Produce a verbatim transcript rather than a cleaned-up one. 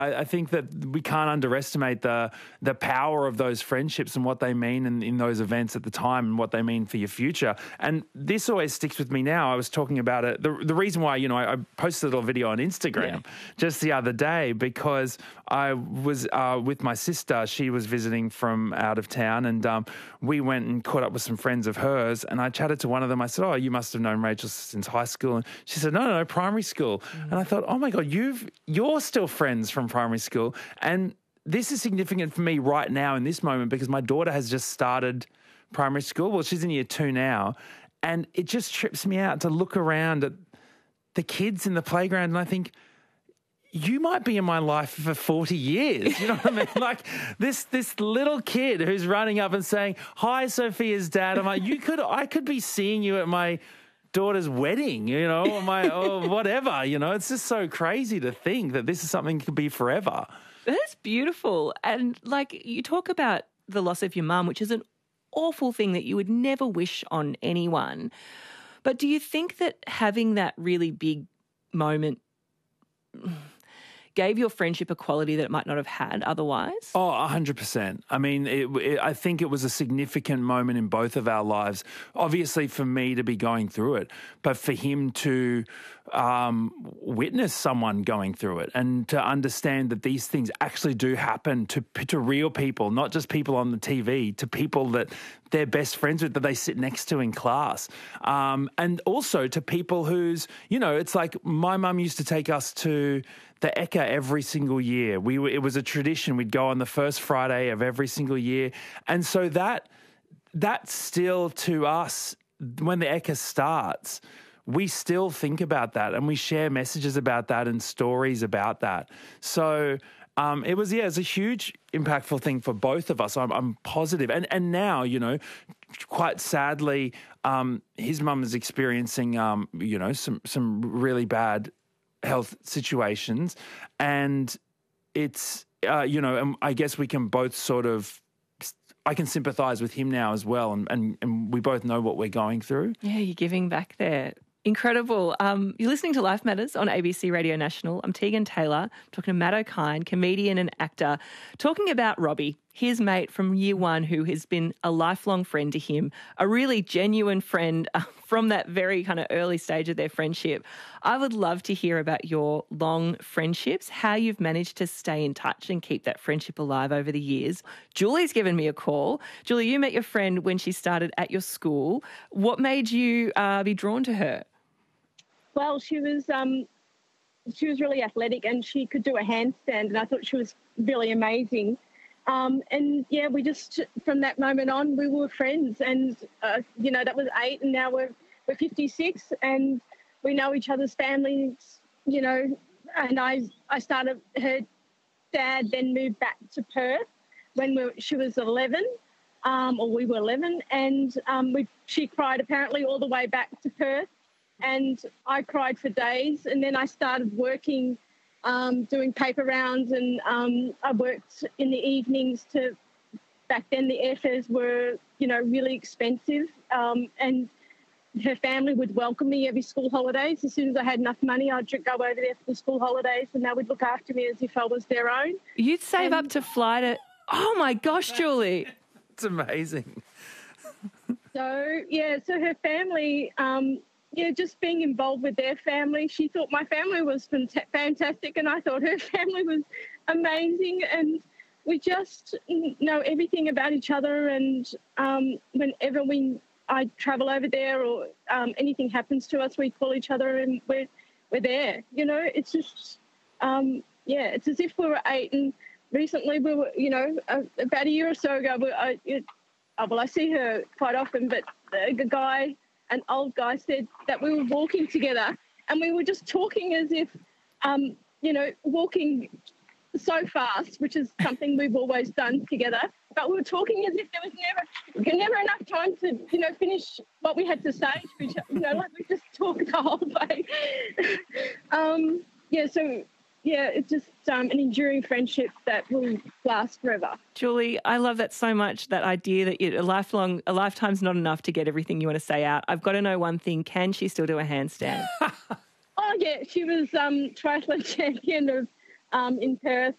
I, I think that we can't underestimate the the power of those friendships and what they mean in, in those events at the time and what they mean for your future. And this always sticks with me now. I was talking about it. The, the reason why, you know, I, I posted a little video on Instagram yeah. just the other day because I was uh, with my sister. She was visiting from out of town, and um, we went and caught up with some friends of hers, and I chatted to one of them. I said, oh, you must have known Rachel since high school. And she said, no, no, no, primary school. Mm. And I thought, oh my God, you've, you're still friends from primary school. And this is significant for me right now in this moment because my daughter has just started primary school. Well, she's in year two now. And it just trips me out to look around at the kids in the playground and I think, you might be in my life for forty years. You know what I mean? Like this this little kid who's running up and saying, hi, Sophia's dad. I'm like, you could, I could be seeing you at my daughter's wedding, you know, or my, or whatever, you know. It's just so crazy to think that this is something that could be forever. That's beautiful. And like you talk about the loss of your mum, which is an awful thing that you would never wish on anyone. But do you think that having that really big moment gave your friendship a quality that it might not have had otherwise? Oh, one hundred percent. I mean, it, it, I think it was a significant moment in both of our lives. Obviously for me to be going through it, but for him to um, witness someone going through it and to understand that these things actually do happen to, to real people, not just people on the T V, to people that they're best friends with, that they sit next to in class. Um, and also to people who's, you know, it's like my mum used to take us to the Ekka every single year. We were, it was a tradition. We'd go on the first Friday of every single year. And so that that still to us, when the Ekka starts, we still think about that and we share messages about that and stories about that. So um, it was, yeah, it's a huge impactful thing for both of us. I'm, I'm positive. And and now, you know, quite sadly, um, his mum is experiencing, um, you know, some some really bad health situations, and it's uh, you know, and I guess we can both sort of, I can sympathise with him now as well, and, and and we both know what we're going through. Yeah, you're giving back there. Incredible. Um, you're listening to Life Matters on A B C Radio National. I'm Tegan Taylor. I'm talking to Matt Okine, comedian and actor, talking about Robbie, his mate from year one who has been a lifelong friend to him, a really genuine friend uh, from that very kind of early stage of their friendship. I would love to hear about your long friendships, how you've managed to stay in touch and keep that friendship alive over the years. Julie's given me a call. Julie, you met your friend when she started at your school. What made you uh, be drawn to her? Well, she was um, she was really athletic and she could do a handstand, and I thought she was really amazing. Um, and, yeah, we just, from that moment on, we were friends. And, uh, you know, that was eight and now we're, we're fifty-six and we know each other's families, you know. And I I started, her dad then moved back to Perth when we, she was eleven, um, or we were eleven. And um, we, she cried apparently all the way back to Perth. And I cried for days, and then I started working, um, doing paper rounds, and um, I worked in the evenings to, back then the airfares were, you know, really expensive, um, and her family would welcome me every school holidays. As soon as I had enough money, I'd go over there for the school holidays, and they would look after me as if I was their own. You'd save and, up to fly to, oh my gosh, Julie. It's amazing. So, yeah, so her family... Um, Yeah, just being involved with their family. She thought my family was fantastic and I thought her family was amazing, and we just know everything about each other, and um, whenever we I travel over there or um, anything happens to us, we call each other and we're, we're there. You know, it's just, um, yeah, it's as if we were eight, and recently we were, you know, uh, about a year or so ago, we, I, it, oh, well, I see her quite often, but the guy... an old guy said that we were walking together and we were just talking as if, um, you know, walking so fast, which is something we've always done together. But we were talking as if there was never never enough time to, you know, finish what we had to say to each other. You know, like we just talked the whole way. um, yeah, so... Yeah, it's just um, an enduring friendship that will last forever. Julie, I love that so much, that idea that you, a lifelong, a lifetime's not enough to get everything you want to say out. I've got to know one thing. Can she still do a handstand? Oh, yeah, she was um, triathlon champion of um, in Perth.